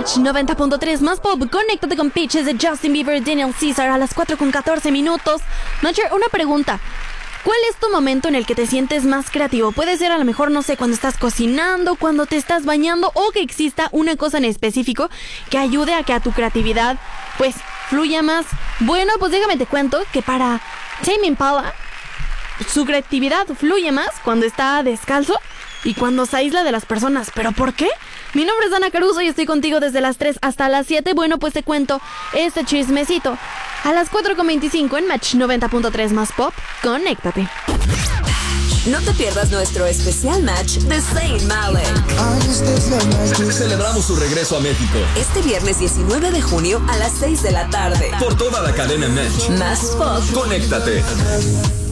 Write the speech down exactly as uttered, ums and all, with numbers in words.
Match noventa punto tres más pop. Conéctate con Peaches de Justin Bieber, Daniel Caesar a las cuatro con catorce minutos. Matcher, una pregunta. ¿Cuál es tu momento en el que te sientes más creativo? Puede ser a lo mejor, no sé, cuando estás cocinando, cuando te estás bañando, o que exista una cosa en específico que ayude a que a tu creatividad, pues, fluya más. Bueno, pues déjame te cuento que para Tame Impala, su creatividad fluye más cuando está descalzo y cuando se aísla de las personas. ¿Pero por qué? Mi nombre es Ana Caruso y estoy contigo desde las tres hasta las siete. Bueno, pues te cuento este chismecito a las cuatro con veinticinco en Match noventa punto tres más pop. Conéctate. No te pierdas nuestro especial match de Zayn Malik. Celebramos su regreso a México Este viernes diecinueve de junio a las seis de la tarde. por toda la cadena Match. Más pop. Conéctate.